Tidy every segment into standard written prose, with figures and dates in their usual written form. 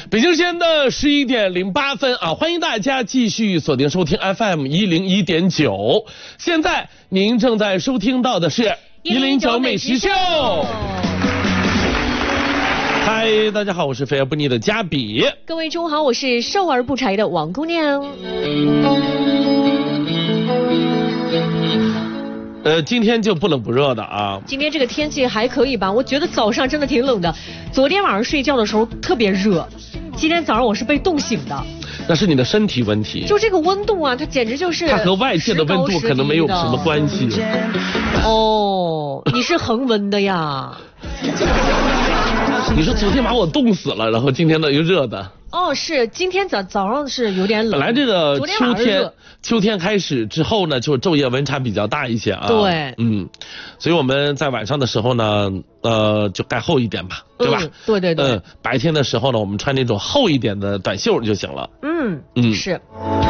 北京时间的11:08啊，欢迎大家继续锁定收听 FM101.9。现在您正在收听到的是109美食秀。嗨，大家好，我是肥而不腻的嘉比。 各位中午好，我是瘦而不柴的王姑娘。 今天就不冷不热的啊。 今天这个天气还可以吧？我觉得早上真的挺冷的，昨天晚上睡觉的时候特别热，今天早上我是被冻醒的。 那是你的身体问题。 就这个温度啊，它简直就是它和外界的温度可能没有什么关系。 哦，你是恒温的呀？ 你说昨天把我冻死了，然后今天呢又热的。 哦，是今天早上是有点冷。 本来这个秋天开始之后呢，就昼夜温差比较大一些啊。 对， 所以我们在晚上的时候呢，就盖厚一点吧，对吧？ 对。 白天的时候呢，我们穿那种厚一点的短袖就行了。 是。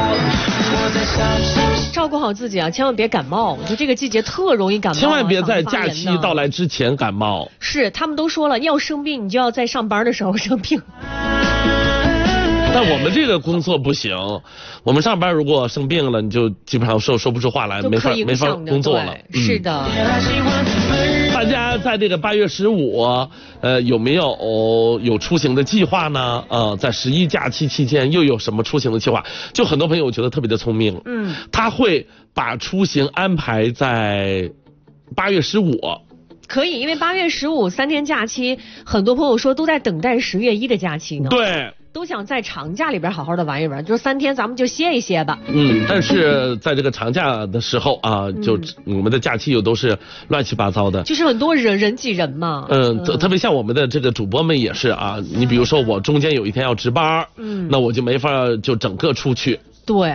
照顾好自己啊，千万别感冒。就这个季节特容易感冒， 千万别在假期到来之前感冒。 是，他们都说了，要生病你就要在上班的时候生病。 但我们这个工作不行，我们上班如果生病了，你就基本上说不出话来，没法工作了。 是的。 大家在这个8月15，有没有出行的计划呢？在11假期期间又有什么出行的计划？就很多朋友我觉得特别的聪明，他会把出行安排在8月15。 可以，因为8月15 3天假期，很多朋友说都在等待10月1的假期呢。 对。 都想在长假里边好好的玩一玩，就是3天咱们就歇一歇吧。 但是在这个长假的时候啊，就我们的假期又都是乱七八糟的， 就是很多人挤人嘛。 特别像我们的这个主播们也是啊，你比如说我中间有一天要值班，那我就没法就整个出去。 对。